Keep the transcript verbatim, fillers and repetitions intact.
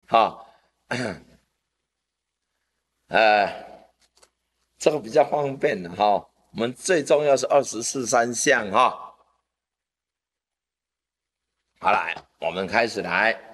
哈，呃，这个比较方便的哈。我们最重要是二十四三项哈。好来，我们开始来。